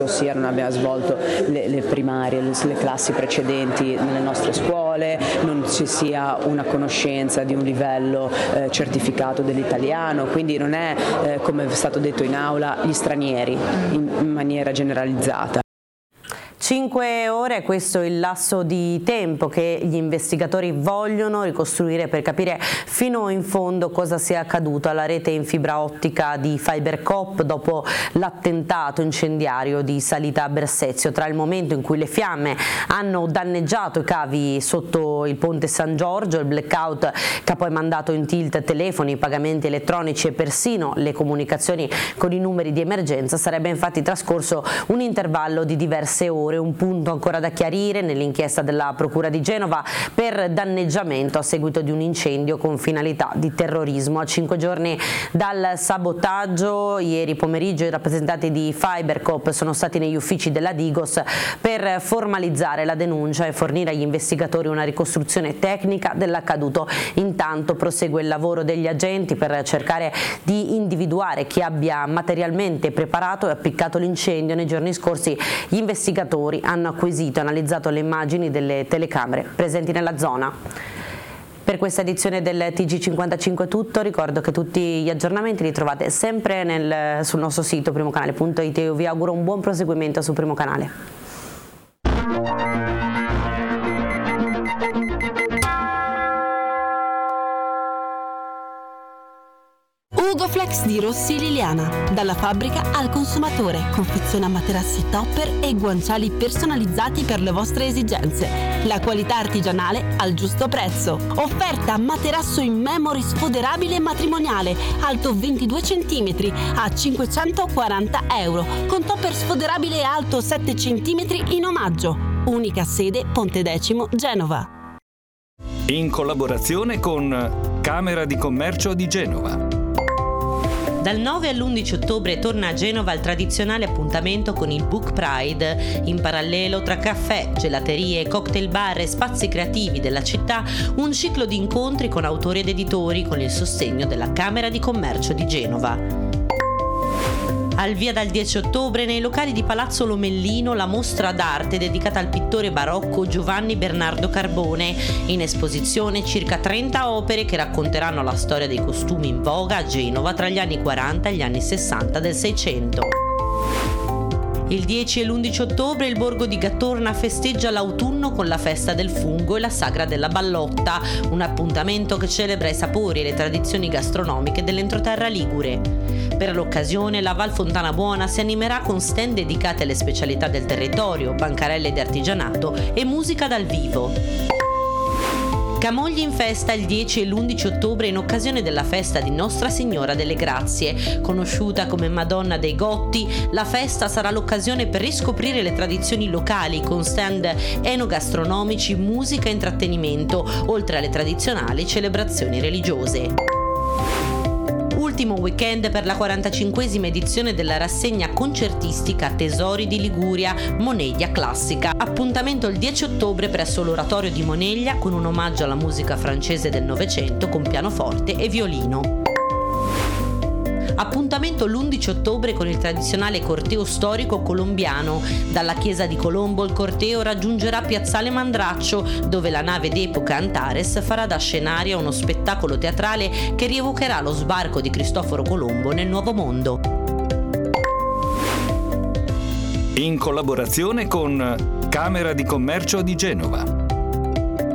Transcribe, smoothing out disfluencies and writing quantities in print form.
ossia non abbiamo svolto le primarie, le classi precedenti nelle nostre scuole, non ci sia una conoscenza di un livello certificato dell'italiano, quindi non è, come è stato detto in aula, gli stranieri in maniera generalizzata. 5 ore, questo è il lasso di tempo che gli investigatori vogliono ricostruire per capire fino in fondo cosa sia accaduto alla rete in fibra ottica di FiberCop dopo l'attentato incendiario di Salita a Bersezio, tra il momento in cui le fiamme hanno danneggiato i cavi sotto il ponte San Giorgio, il blackout che ha poi mandato in tilt telefoni, pagamenti elettronici e persino le comunicazioni con i numeri di emergenza. Sarebbe infatti trascorso un intervallo di diverse ore, un punto ancora da chiarire nell'inchiesta della Procura di Genova per danneggiamento a seguito di un incendio con finalità di terrorismo. A 5 giorni dal sabotaggio, ieri pomeriggio i rappresentanti di FiberCop sono stati negli uffici della Digos per formalizzare la denuncia e fornire agli investigatori una ricostruzione tecnica dell'accaduto. Intanto prosegue il lavoro degli agenti per cercare di individuare chi abbia materialmente preparato e appiccato l'incendio. Nei giorni scorsi gli investigatori hanno acquisito e analizzato le immagini delle telecamere presenti nella zona. Per questa edizione del TG55 è tutto, ricordo che tutti gli aggiornamenti li trovate sempre sul nostro sito primocanale.it. Io vi auguro un buon proseguimento su Primo Canale. Ugoflex di Rossi Liliana, dalla fabbrica al consumatore, confeziona materassi topper e guanciali personalizzati per le vostre esigenze. La qualità artigianale al giusto prezzo. Offerta materasso in memory sfoderabile matrimoniale, alto 22 cm a 540 euro, con topper sfoderabile alto 7 cm in omaggio. Unica sede Ponte Decimo, Genova. In collaborazione con Camera di Commercio di Genova. Dal 9 all'11 ottobre torna a Genova il tradizionale appuntamento con il Book Pride. In parallelo, tra caffè, gelaterie, cocktail bar e spazi creativi della città, un ciclo di incontri con autori ed editori con il sostegno della Camera di Commercio di Genova. Al via dal 10 ottobre nei locali di Palazzo Lomellino la mostra d'arte dedicata al pittore barocco Giovanni Bernardo Carbone. In esposizione circa 30 opere che racconteranno la storia dei costumi in voga a Genova tra gli anni 40 e gli anni 60 del Seicento. Il 10 e l'11 ottobre il borgo di Gattorna festeggia l'autunno con la festa del fungo e la sagra della ballotta, un appuntamento che celebra i sapori e le tradizioni gastronomiche dell'entroterra ligure. Per l'occasione la Val Fontana Buona si animerà con stand dedicate alle specialità del territorio, bancarelle di artigianato e musica dal vivo. Camogli in festa il 10 e l'11 ottobre in occasione della festa di Nostra Signora delle Grazie. Conosciuta come Madonna dei Gotti, la festa sarà l'occasione per riscoprire le tradizioni locali con stand enogastronomici, musica e intrattenimento, oltre alle tradizionali celebrazioni religiose. Ultimo weekend per la 45esima edizione della rassegna concertistica Tesori di Liguria Moneglia Classica. Appuntamento il 10 ottobre presso l'Oratorio di Moneglia con un omaggio alla musica francese del Novecento con pianoforte e violino. Appuntamento l'11 ottobre con il tradizionale corteo storico colombiano. Dalla chiesa di Colombo il corteo raggiungerà Piazzale Mandraccio, dove la nave d'epoca Antares farà da scenario uno spettacolo teatrale che rievocherà lo sbarco di Cristoforo Colombo nel Nuovo Mondo. In collaborazione con Camera di Commercio di Genova.